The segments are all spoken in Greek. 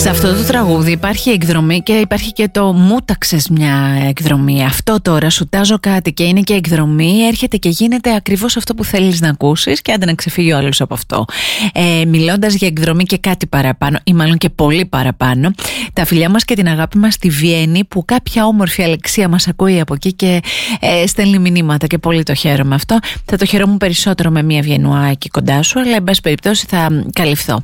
Σε αυτό το τραγούδι υπάρχει εκδρομή και υπάρχει και το μου ταξες μια εκδρομή. Αυτό τώρα σου τάζω κάτι και είναι και εκδρομή, έρχεται και γίνεται ακριβώς αυτό που θέλεις να ακούσεις και άντε να ξεφύγει ο άλλος από αυτό. Μιλώντας για εκδρομή και κάτι παραπάνω, ή μάλλον και πολύ παραπάνω, τα φιλιά μας και την αγάπη μας στη Βιέννη, που κάποια όμορφη Αλεξία μας ακούει από εκεί και στέλνει μηνύματα και πολύ το χαίρομαι αυτό. Θα το χαιρόμουν περισσότερο με μια Βιεννουά εκεί κοντά σου, αλλά εν πάση περιπτώσει θα καλυφθώ.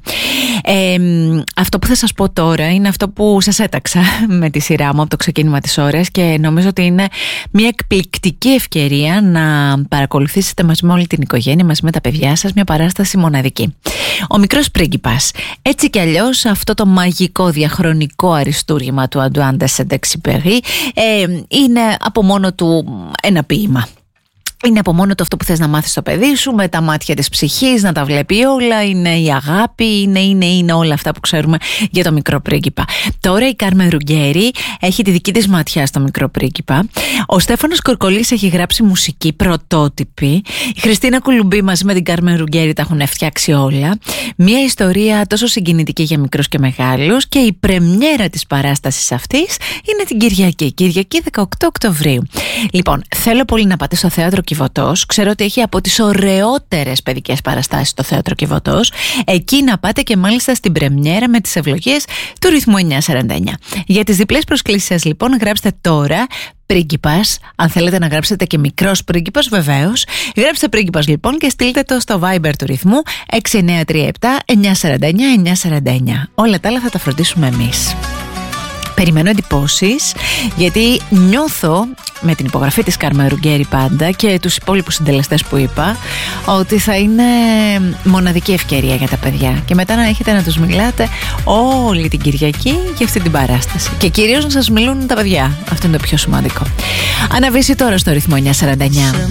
Αυτό που θα σας πω τώρα είναι αυτό που σας έταξα με τη σειρά μου από το ξεκίνημα της ώρας και νομίζω ότι είναι μια εκπληκτική ευκαιρία να παρακολουθήσετε μαζί με όλη την οικογένεια, μαζί με τα παιδιά σας, μια παράσταση μοναδική. Ο Μικρός Πρίγκιπας. Έτσι κι αλλιώς αυτό το μαγικό διαχρονικό αριστούργημα του Αντουάν ντε Σεντ-Εξιουπέρι είναι από μόνο του ένα ποίημα. Είναι από μόνο το αυτό που θες να μάθεις στο παιδί σου, με τα μάτια της ψυχής, να τα βλέπει όλα, είναι η αγάπη, είναι όλα αυτά που ξέρουμε για το Μικρό Πρίγκιπα. Τώρα η Κάρμεν Ρουγκέρι έχει τη δική της ματιά στο Μικρό Πρίγκιπα. Ο Στέφανος Κορκολής έχει γράψει μουσική πρωτότυπη. Η Χριστίνα Κουλουμπή μαζί με την Κάρμεν Ρουγκέρι τα έχουν φτιάξει όλα. Μια ιστορία τόσο συγκινητική για μικρούς και μεγάλους, και η πρεμιέρα της παράστασης αυτής είναι την Κυριακή 18 Οκτωβρίου. Λοιπόν, θέλω πολύ να πάτε στο Θέατρο Κιβωτός. Ξέρω ότι έχει από τις ωραιότερες παιδικές παραστάσεις το Θέατρο Κιβωτός. Εκεί να πάτε και μάλιστα στην πρεμιέρα με τις ευλογίες του ρυθμού 949. Για τις διπλές προσκλήσεις σας λοιπόν γράψτε τώρα Πρίγκιπας, αν θέλετε να γράψετε και Μικρός Πρίγκιπας βεβαίως. Γράψτε Πρίγκιπας λοιπόν και στείλτε το στο Viber του ρυθμού 6937 949 949. Όλα τα άλλα θα τα φροντίσουμε εμείς. Περιμένω εντυπώσεις, γιατί νιώθω με την υπογραφή της Κάρμεν Ρουγκέρι πάντα και τους υπόλοιπους συντελεστές που είπα ότι θα είναι μοναδική ευκαιρία για τα παιδιά και μετά να έχετε να τους μιλάτε όλη την Κυριακή για αυτή την παράσταση και κυρίως να σας μιλούν τα παιδιά. Αυτό είναι το πιο σημαντικό. Αναβήσει τώρα στο ρυθμό 949.